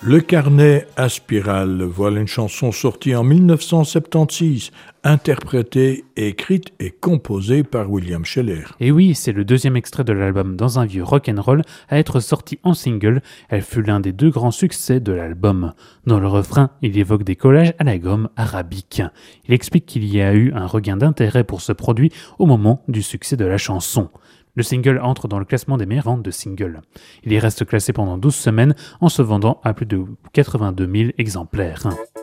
Le carnet à spirale, voilà une chanson sortie en 1976, interprétée, écrite et composée par William Sheller. Et oui, c'est le deuxième extrait de l'album Dans un vieux rock'n'roll à être sorti en single. Elle fut l'un des 2 grands succès de l'album. Dans le refrain, il évoque des collages à la gomme arabique. Il explique qu'il y a eu un regain d'intérêt pour ce produit au moment du succès de la chanson. Le single entre dans le classement des meilleures ventes de singles. Il y reste classé pendant 12 semaines en se vendant à plus de 82 000 exemplaires.